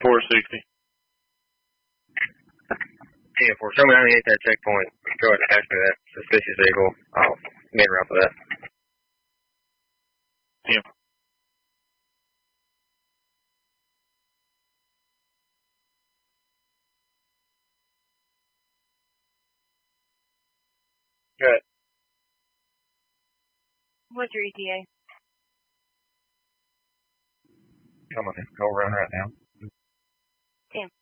460. Yeah, for someone how to hit that checkpoint, go ahead and pass me that suspicious vehicle. I'll make a route for that. Yeah. Good. What's your ETA? Come on, go run right now. Damn.